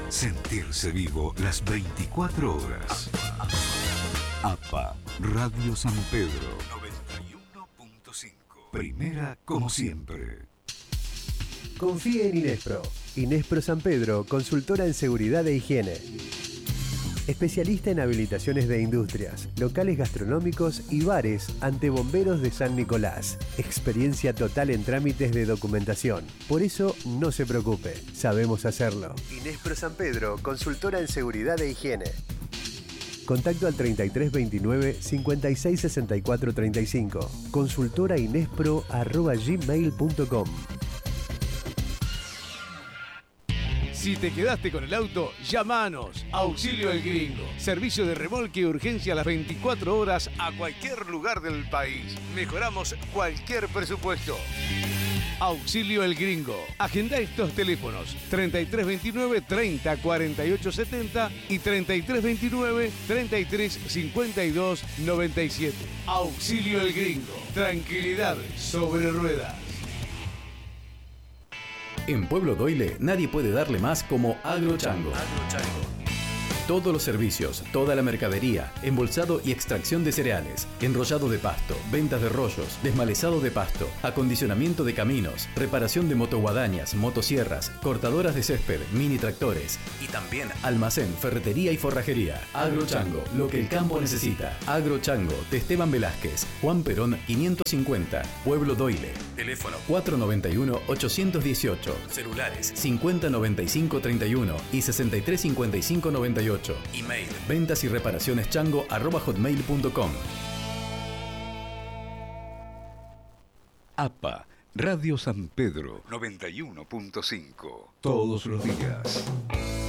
Sentirse vivo las 24 horas. APA, Radio San Pedro 91.5. Primera como siempre. Confíe en Inespro. Inespro San Pedro, consultora en seguridad e higiene. Especialista en habilitaciones de industrias, locales gastronómicos y bares ante bomberos de San Nicolás. Experiencia total en trámites de documentación. Por eso no se preocupe, sabemos hacerlo. Inespro San Pedro, consultora en seguridad e higiene. Contacto al 3329 56 64 35. consultorainespro@gmail.com. Si te quedaste con el auto, llamanos. Auxilio El Gringo. Servicio de remolque y urgencia a las 24 horas a cualquier lugar del país. Mejoramos cualquier presupuesto. Auxilio El Gringo. Agenda estos teléfonos 3329 30 48 70 y 3329 33 52 97. Auxilio El Gringo. Tranquilidad sobre ruedas. En Pueblo Doyle nadie puede darle más como Agrochango. Todos los servicios, toda la mercadería, embolsado y extracción de cereales, enrollado de pasto, ventas de rollos, desmalezado de pasto, acondicionamiento de caminos, reparación de motoguadañas, motosierras, cortadoras de césped, mini tractores y también almacén, ferretería y forrajería. Agrochango, lo que el campo necesita. Agrochango, de Esteban Velázquez, Juan Perón 550, Pueblo Doyle. Teléfono 491-818, celulares 509531 y 635598. Email ventas y reparaciones chango@hotmail.com. APA, Radio San Pedro 91.5. Todos los días.